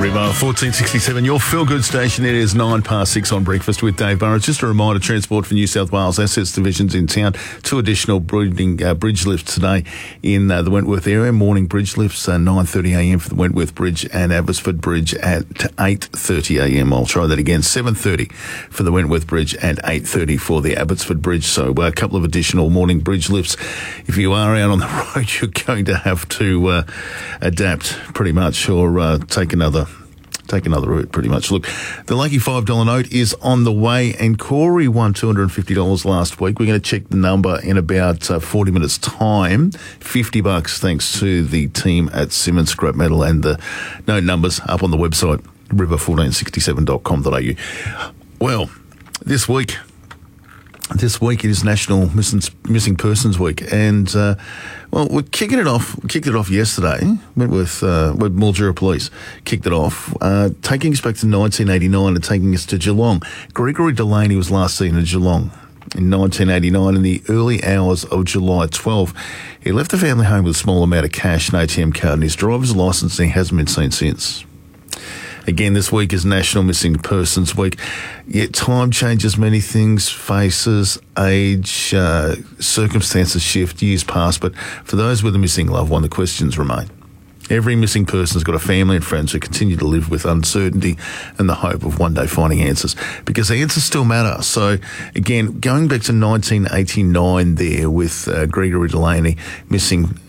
River 1467, your feel-good station. It is 6:09 on Breakfast with Dave Burrows. Just a reminder, Transport for New South Wales Assets Division's in town. 2 additional bridge lifts today in the Wentworth area. Morning bridge lifts, 9:30am for the Wentworth Bridge and Abbotsford Bridge at 8:30am. I'll try that again, 7:30 for the Wentworth Bridge and 8:30 for the Abbotsford Bridge. So a couple of additional morning bridge lifts. If you are out on the road, you're going to have to adapt pretty much, or take another route, pretty much. Look, the lucky $5 note is on the way, and Corey won $250 last week. We're going to check the number in about 40 minutes' time. $50 thanks to the team at Simmons Scrap Metal, and the note numbers up on the website, river1467.com.au. Well, this week it is National Missing Persons Week, and we're kicking it off. We kicked it off yesterday. Went with Mildura Police. Kicked it off, taking us back to 1989 and taking us to Geelong. Gregory Delaney was last seen in Geelong in 1989 in the early hours of July 12. He left the family home with a small amount of cash, an ATM card, and his driver's licence, and he hasn't been seen since. Again, this week is National Missing Persons Week. Yet time changes many things, faces, age, circumstances shift, years pass. But for those with a missing loved one, the questions remain. Every missing person has got a family and friends who continue to live with uncertainty and the hope of one day finding answers, because the answers still matter. So, again, going back to 1989 there with Gregory Delaney missing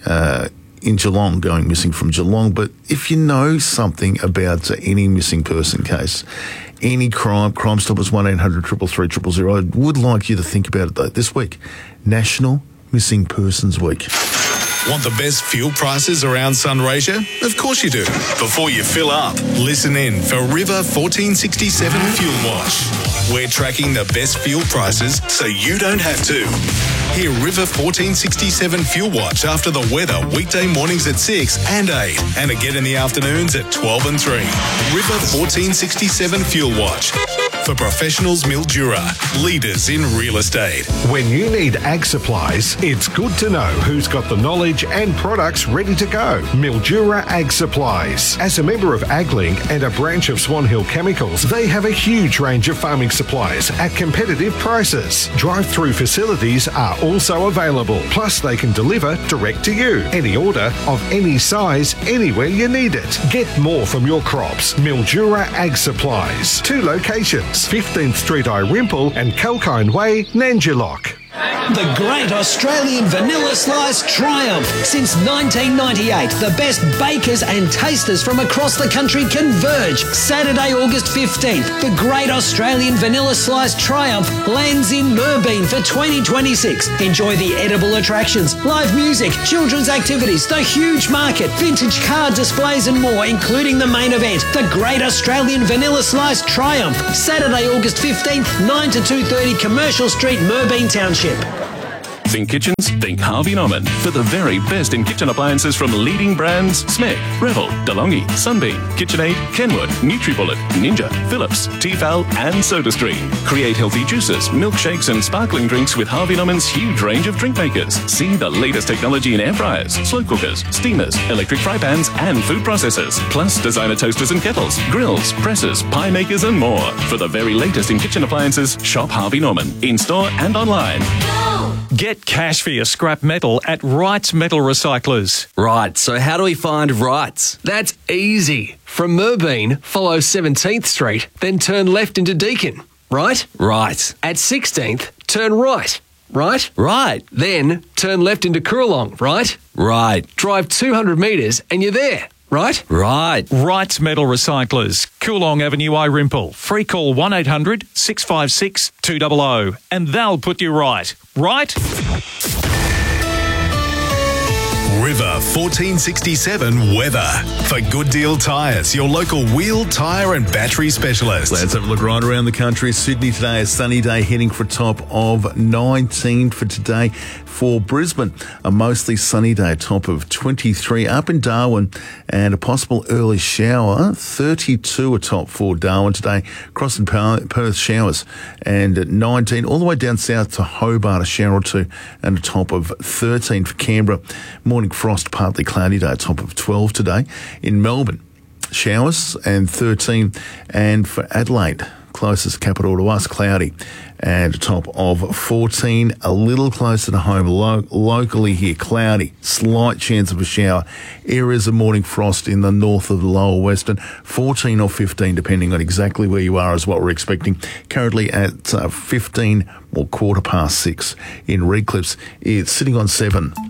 in Geelong, going missing from Geelong. But if you know something about any missing person case, any Crime Stoppers, 1-800-333-000, I would like you to think about it, though. This week, National Missing Persons Week. Want the best fuel prices around Sunraysia? Of course you do. Before you fill up, listen in for River 1467 Fuel Watch. We're tracking the best fuel prices so you don't have to. Hear River 1467 Fuel Watch after the weather weekday mornings at 6 and 8, and again in the afternoons at 12 and 3. River 1467 Fuel Watch. For professionals, Mildura, leaders in real estate. When you need ag supplies, it's good to know who's got the knowledge and products ready to go. Mildura Ag Supplies. As a member of AgLink and a branch of Swan Hill Chemicals, they have a huge range of farming supplies at competitive prices. Drive-through facilities are also available. Plus, they can deliver direct to you. Any order of any size, anywhere you need it. Get more from your crops. Mildura Ag Supplies. 2 locations, 15th Street, Irimple, and Kalkine Way, Nanjilock. The Great Australian Vanilla Slice Triumph. Since 1998, the best bakers and tasters from across the country converge. Saturday, August 15th, the Great Australian Vanilla Slice Triumph lands in Moorbeen for 2026. Enjoy the edible attractions, live music, children's activities, the huge market, vintage car displays and more, including the main event, the Great Australian Vanilla Slice Triumph. Saturday, August 15th, 9 to 2:30 Commercial Street, Moorbeen Township. Think kitchens? Think Harvey Norman. For the very best in kitchen appliances from leading brands Smeg, Revel, DeLonghi, Sunbeam, KitchenAid, Kenwood, NutriBullet, Ninja, Philips, Tefal and SodaStream. Create healthy juices, milkshakes and sparkling drinks with Harvey Norman's huge range of drink makers. See the latest technology in air fryers, slow cookers, steamers, electric fry pans and food processors. Plus designer toasters and kettles, grills, presses, pie makers and more. For the very latest in kitchen appliances, shop Harvey Norman in store and online. Get cash for your scrap metal at Wrights Metal Recyclers. Right, so how do we find Wrights? That's easy. From Moorbeen, follow 17th Street, then turn left into Deakin. Right? Right. At 16th, turn right. Right? Right. Then turn left into Coorong. Right? Right. Drive 200 metres and you're there. Right? Right. Wrights Metal Recyclers, Coorong Avenue, Irimple. Free call 1-800-656-200 and they'll put you right. Right? River 1467 weather. For Good Deal Tyres, your local wheel, tyre and battery specialist. Let's have a look right around the country. Sydney today, a sunny day, heading for a top of 19 for today. For Brisbane, a mostly sunny day, top of 23. Up in Darwin, and a possible early shower, 32 a top for Darwin today. Crossing Perth, showers, and at 19. All the way down south to Hobart, a shower or two, and a top of 13 for Canberra. Morning frost, partly cloudy day, top of 12 today. In Melbourne, showers, and 13. And for Adelaide, closest capital to us, cloudy, and a top of 14. A little closer to home locally here, cloudy, slight chance of a shower. Areas of morning frost in the north of the lower western, 14 or 15 depending on exactly where you are is what we're expecting. Currently at 15 or 6:15 in Redcliffs. It's sitting on 7.